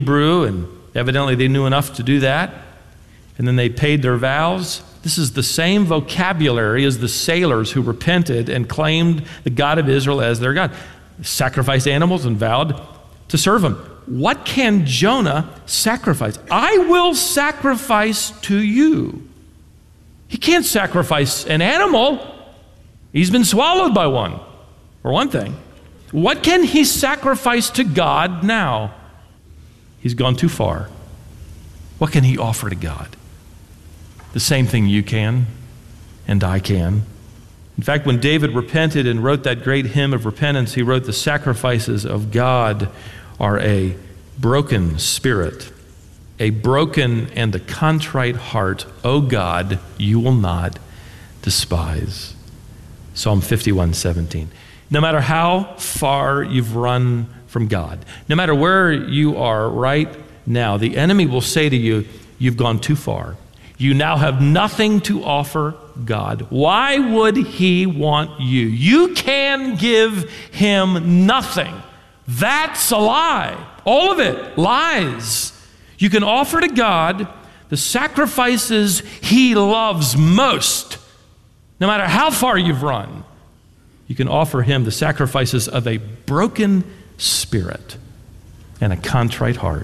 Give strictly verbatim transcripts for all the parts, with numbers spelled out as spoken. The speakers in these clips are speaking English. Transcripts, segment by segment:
Hebrew, and evidently they knew enough to do that. And then they paid their vows. This is the same vocabulary as the sailors who repented and claimed the God of Israel as their God. Sacrificed animals and vowed to serve him. What can Jonah sacrifice? I will sacrifice to you. He can't sacrifice an animal. He's been swallowed by one, for one thing. What can he sacrifice to God now? He's gone too far. What can he offer to God? The same thing you can and I can. In fact, when David repented and wrote that great hymn of repentance, he wrote, the sacrifices of God are a broken spirit, a broken and a contrite heart. O God, you will not despise. Psalm fifty-one seventeen. No matter how far you've run from God, no matter where you are right now, the enemy will say to you, you've gone too far. You now have nothing to offer God. Why would he want you? You can give him nothing. That's a lie. All of it, lies. You can offer to God the sacrifices he loves most. No matter how far you've run, you can offer him the sacrifices of a broken spirit and a contrite heart.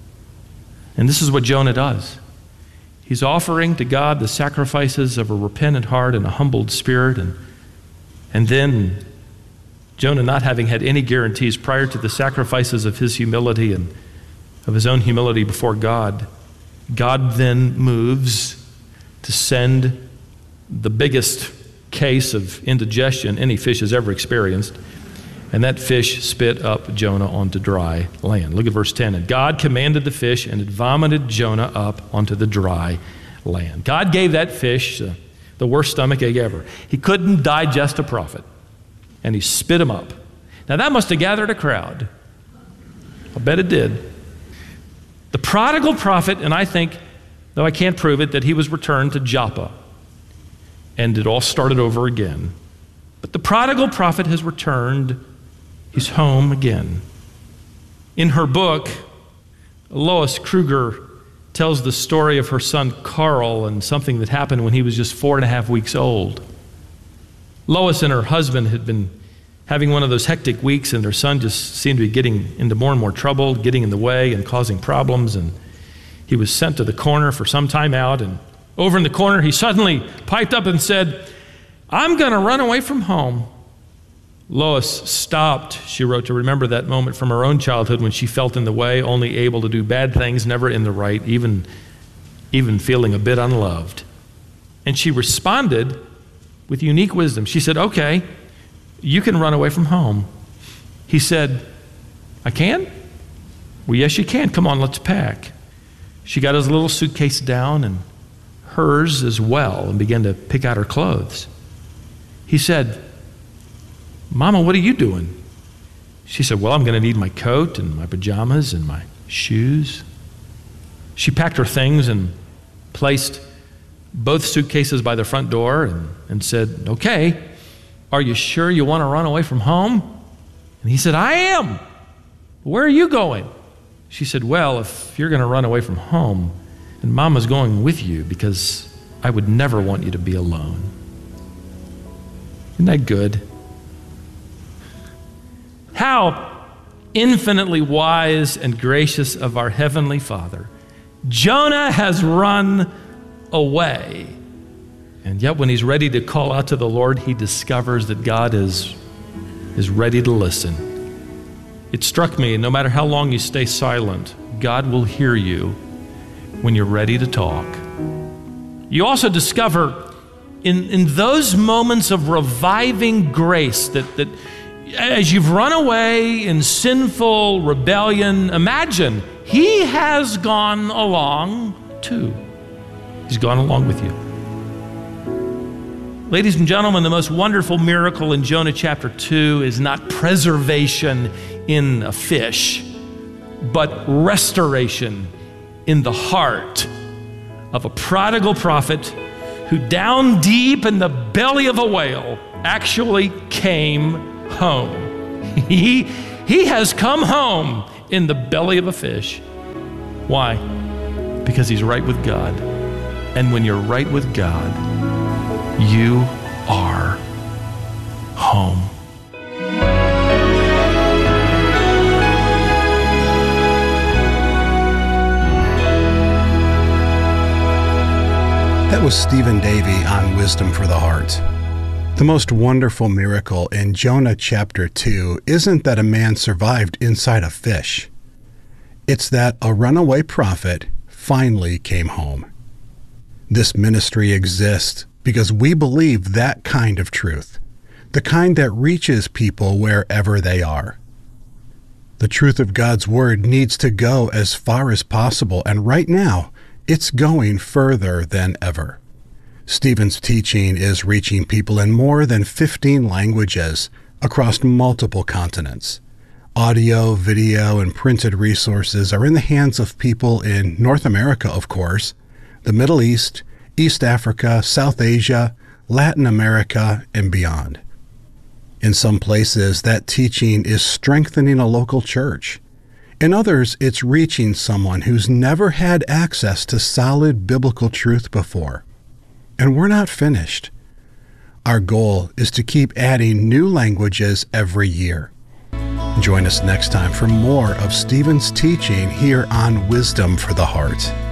And this is what Jonah does. He's offering to God the sacrifices of a repentant heart and a humbled spirit. And, and then Jonah, not having had any guarantees prior to the sacrifices of his humility and of his own humility before God, God then moves to send the biggest case of indigestion any fish has ever experienced. And that fish spit up Jonah onto dry land. Look at verse ten. And God commanded the fish, and it vomited Jonah up onto the dry land. God gave that fish uh, the worst stomach ache ever. He couldn't digest a prophet, and he spit him up. Now that must have gathered a crowd. I bet it did. The prodigal prophet, and I think, though I can't prove it, that he was returned to Joppa, and it all started over again. But the prodigal prophet has returned. He's home again. In her book, Lois Kruger tells the story of her son Carl and something that happened when he was just four and a half weeks old. Lois and her husband had been having one of those hectic weeks, and their son just seemed to be getting into more and more trouble, getting in the way and causing problems. And he was sent to the corner for some time out, and over in the corner he suddenly piped up and said, I'm going to run away from home. Lois stopped, she wrote, to remember that moment from her own childhood when she felt in the way, only able to do bad things, never in the right, even, even feeling a bit unloved. And she responded with unique wisdom. She said, okay, you can run away from home. He said, I can? Well, yes, you can. Come on, let's pack. She got his little suitcase down and hers as well and began to pick out her clothes. He said, Mama, what are you doing? She said, well, I'm going to need my coat and my pajamas and my shoes. She packed her things and placed both suitcases by the front door and, and said, okay, are you sure you want to run away from home? And he said, I am. Where are you going? She said, well, if you're going to run away from home, then Mama's going with you because I would never want you to be alone. Isn't that good? How infinitely wise and gracious of our Heavenly Father. Jonah has run away. And yet when he's ready to call out to the Lord, he discovers that God is, is ready to listen. It struck me, no matter how long you stay silent, God will hear you when you're ready to talk. You also discover in, in those moments of reviving grace that, that as you've run away in sinful rebellion, imagine he has gone along too. He's gone along with you. Ladies and gentlemen, the most wonderful miracle in Jonah chapter two is not preservation in a fish, but restoration in the heart of a prodigal prophet who down deep in the belly of a whale actually came home. He, he has come home in the belly of a fish. Why? Because he's right with God. And when you're right with God, you are home. That was Stephen Davey on Wisdom for the Heart. The most wonderful miracle in Jonah chapter two isn't that a man survived inside a fish. It's that a runaway prophet finally came home. This ministry exists because we believe that kind of truth, the kind that reaches people wherever they are. The truth of God's Word needs to go as far as possible, and right now, it's going further than ever. Stephen's teaching is reaching people in more than fifteen languages across multiple continents. Audio, video, and printed resources are in the hands of people in North America, of course, the Middle East, East Africa, South Asia, Latin America, and beyond. In some places, that teaching is strengthening a local church. In others, it's reaching someone who's never had access to solid biblical truth before. And we're not finished. Our goal is to keep adding new languages every year. Join us next time for more of Stephen's teaching here on Wisdom for the Heart.